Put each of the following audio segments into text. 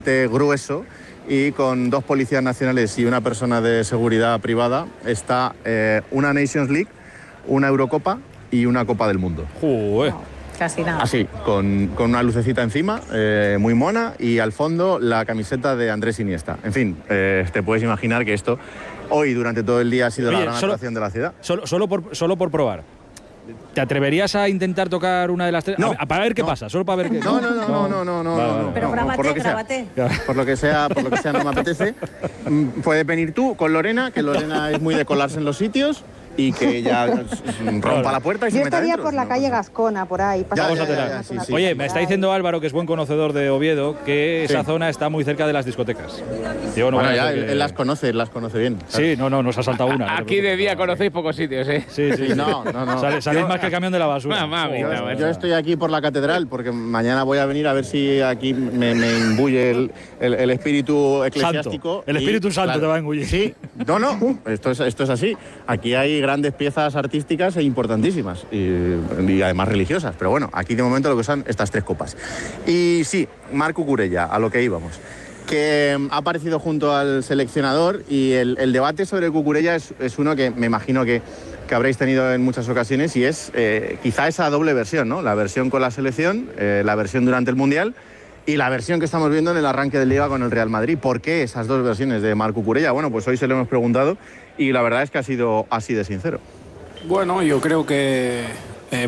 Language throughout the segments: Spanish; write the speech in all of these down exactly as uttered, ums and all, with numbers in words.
grueso y con dos policías nacionales y una persona de seguridad privada está eh, una Nations League, una Eurocopa y una Copa del Mundo. Joder. Casi nada. Así, con, con una lucecita encima, eh, muy mona, y al fondo la camiseta de Andrés Iniesta. En fin, eh, te puedes imaginar que esto hoy durante todo el día ha sido Oye, la gran solo, atracción de la ciudad. Solo, solo, por, solo por probar. ¿Te atreverías a intentar tocar una de las tres? No, a, para ver qué no. pasa, solo para ver qué. No, no, no, no, no, no, no, Vale, no, vale. Pero no, grábate, por lo que sea. grábate. Por lo que sea, por lo que sea no me apetece. Mm, Puedes venir tú con Lorena, que Lorena es muy de colarse en los sitios y que ella rompa la puerta y Yo se meta estaría dentro. por la No, calle pues, Gascona, por ahí. Ya, Vamos ya, a tener. ya, ya, sí, sí. Oye, me está diciendo Álvaro, que es buen conocedor de Oviedo, que Sí. esa zona está muy cerca de las discotecas. Yo no bueno, voy a ya, decir él, que- él las conoce, él las conoce bien. Sí, no, no, nos ha saltado una. no te Aquí de preocupes. día conocéis pocos sitios, ¿eh? Sí, sí, sí. No, no, no. Sale- Saléis Yo- más que el camión de la basura. Mamá mía, Joder, macho. Yo estoy aquí por la catedral porque mañana voy a venir a ver si aquí me, me imbuye el, el- el espíritu eclesiástico. Santo. El y, Espíritu Santo te va a engullir. Sí, no, no, esto es, esto es así. Aquí hay grandes piezas artísticas e importantísimas y, y además religiosas. Pero bueno, aquí de momento lo que son estas tres copas. Y sí, Marc Cucurella, a lo que íbamos, que ha aparecido junto al seleccionador, y el, el debate sobre Cucurella es, es uno que me imagino que, que habréis tenido en muchas ocasiones, y es eh, quizá esa doble versión, ¿no? La versión con la selección, eh, la versión durante el Mundial y la versión que estamos viendo en el arranque de Liga con el Real Madrid. ¿Por qué esas dos versiones de Marc Cucurella? Bueno, pues hoy se lo hemos preguntado y la verdad es que ha sido así de sincero. Bueno, yo creo que eh,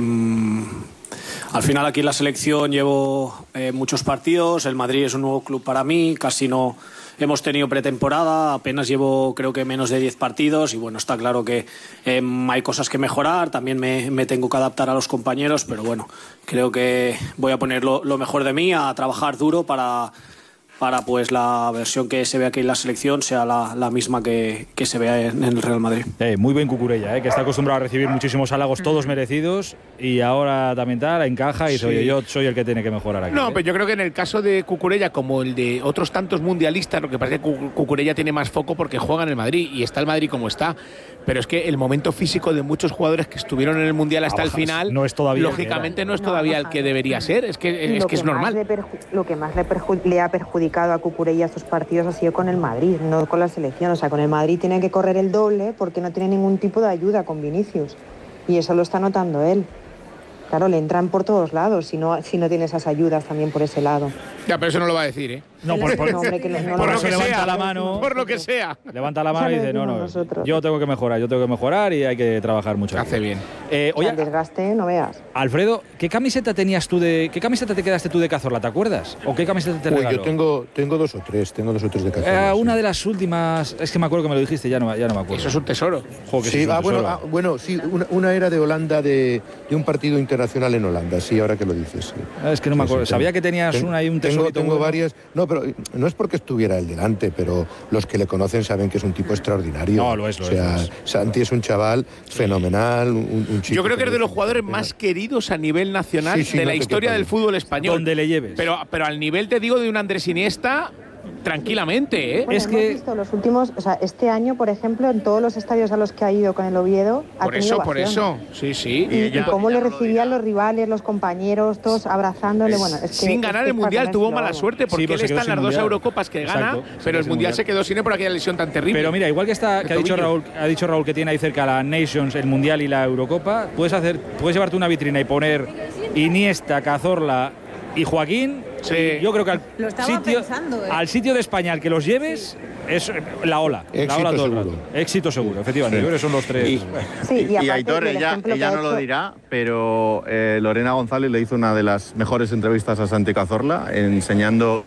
al final aquí en la selección llevo eh, muchos partidos, el Madrid es un nuevo club para mí, casi no hemos tenido pretemporada, apenas llevo creo que menos de diez partidos y bueno, está claro que eh, hay cosas que mejorar, también me, me tengo que adaptar a los compañeros, pero bueno, creo que voy a poner lo, lo mejor de mí, a trabajar duro para... para pues la versión que se ve aquí en la selección sea la, la misma que, que se vea en el Real Madrid. Eh, muy buen Cucurella, eh, que está acostumbrado a recibir muchísimos halagos, todos merecidos, y ahora también tal, encaja y dice, Sí. oye, yo soy el que tiene que mejorar aquí. No, eh. pero yo creo que en el caso de Cucurella, como el de otros tantos mundialistas, lo que pasa es que Cu- Cucurella tiene más foco porque juega en el Madrid y está el Madrid como está. Pero es que el momento físico de muchos jugadores que estuvieron en el Mundial hasta Ah, el bajas. final, No es todavía el que lógicamente era. no es No, todavía ha el que bajado. debería ser. Es Y que, es, lo que es más normal. le perju- lo que más le, perju- le ha perjudicado a Cucurella estos partidos ha sido con el Madrid, no con la selección. O sea, con el Madrid tiene que correr el doble porque no tiene ningún tipo de ayuda con Vinicius. Y eso lo está notando él. Claro, le entran por todos lados si no, si no tiene esas ayudas también por ese lado. Ya, pero eso no lo va a decir, ¿eh? No, por, por- No, hombre, que no- no por lo eso que levanta sea, la mano. Por lo que sea. Levanta la mano Ya y lo dice, no, decimos no, nosotros. yo tengo que mejorar, yo tengo que mejorar y hay que trabajar mucho. Hace bien. Eh, O sea, oye, el desgaste, no veas. Alfredo, ¿qué camiseta tenías tú de, qué camiseta te quedaste tú de Cazorla, te acuerdas? ¿O qué camiseta te Uy, regaló? yo tengo, tengo dos o tres, tengo dos o tres de Eh, Cazorla. una sí. de las últimas, es que me acuerdo que me lo dijiste, ya no, ya no me acuerdo. Eso es un tesoro. Jo, que Sí, eso es un ah, bueno, tesoro. ah, bueno, sí, una, una era de Holanda, de, de un partido internacional en Holanda, sí, ahora que lo dices. Sí. Ah, es que no me Sí, sí, acuerdo, sabía tengo- que tenías ten- una y un Tengo, tesorito tengo bueno. varias, no, pero no es porque estuviera él delante, pero los que le conocen saben que es un tipo extraordinario. No, lo es, lo o sea, es, lo es. Santi es un chaval fenomenal, un, un chico. Yo creo que es de los merece jugadores la más pena. queridos a nivel nacional Sí, sí, de no la te historia quepa del duda. fútbol español. Donde le lleves. Pero, pero al nivel, te digo, de un Andrés Iniesta, tranquilamente, ¿eh? Bueno, Es hemos que- visto los últimos, o sea, este año, por ejemplo, en todos los estadios a los que ha ido con el Oviedo, ha Por tenido eso, por ovación. eso. Sí, sí. Y, y ella- cómo ella le no lo recibían dirá. los rivales, los compañeros, todos abrazándole. Bueno, es que, Sin es ganar que el es para Mundial tuvo comérselo, mala vamos. suerte porque Sí, pero él se quedó está en sin las dos Mundial. Eurocopas que gana, Exacto, se pero quedó el sin Mundial Mundial. se quedó sin él por aquella lesión tan terrible. Pero mira, igual que está, El que ha dicho tobillo. Raúl, ha dicho Raúl que tiene ahí cerca la Nations, el Mundial y la Eurocopa, puedes hacer, puedes llevarte una vitrina y poner Iniesta, Cazorla y Joaquín. Sí. Y yo creo que al Lo estaba sitio, pensando, ¿eh? al sitio de España al que los lleves es la ola, la Éxito ola todo el seguro. rato. Éxito seguro, efectivamente. Yo creo que son los tres. Y, Sí, y y aparte Aitor, del ella, ejemplo ella que ha no lo hecho- dirá, pero eh, Lorena González le hizo una de las mejores entrevistas a Santi Cazorla, enseñando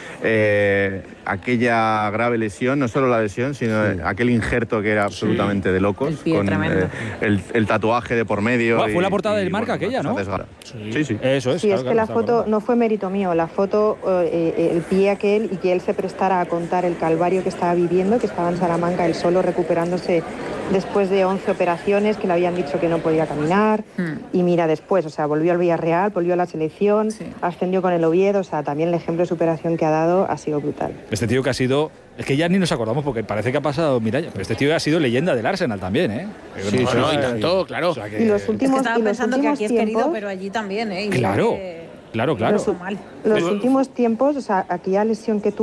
eh, aquella grave lesión, no solo la lesión, sino aquel injerto que era absolutamente de locos, El pie con tremendo. el, el tatuaje de por medio. Buah, fue y- la portada y, del Marca bueno, aquella, esa ¿no? desgra- Sí, sí. Eso es. Sí, claro, es claro, que la está foto acordado. no fue mérito mío, la foto, eh, eh, el pie aquel y que él se prestara a contar el calvario que estaba viviendo, que estaba en Salamanca él solo recuperándose después de once operaciones, que le habían dicho que no podía caminar. Hmm. Y mira, después, o sea, volvió al Villarreal, volvió a la selección, Sí. ascendió con el Oviedo, o sea, también el ejemplo de superación que ha dado ha sido brutal. Este tío que ha sido. Es que ya ni nos acordamos porque parece que ha pasado mil años. Pero este tío ha sido leyenda del Arsenal también, ¿eh? Sí, No, sí, no, sí, y eh, tanto, claro. o sea que- Y los Es que últimos, estaba y los pensando que últimos aquí es querido, tiempos, pero allí también, ¿eh? Y Claro, mira que- claro, claro. Lo hizo mal. los Pero- últimos tiempos, o sea, aquella lesión que tuvo